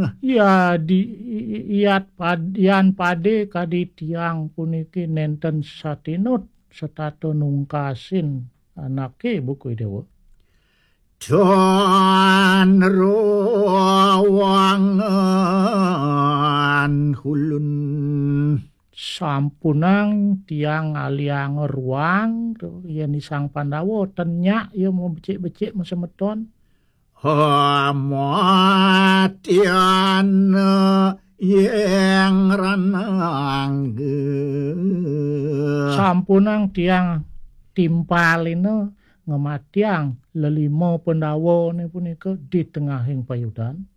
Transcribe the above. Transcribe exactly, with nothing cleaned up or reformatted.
Ya di iat pad, yan pade kadi tiang puniki nenten satinut setato nungkasin anake buku dewa. Tuan ruangan hulun sampunang tiang aliang ruang tuh yen isang Pandawa tenyak ya mau becik-becik mesemeton matian yang ranang sampunang tiang timpalina ngematiang lelimo Pandawa ni punika di tengahing payudan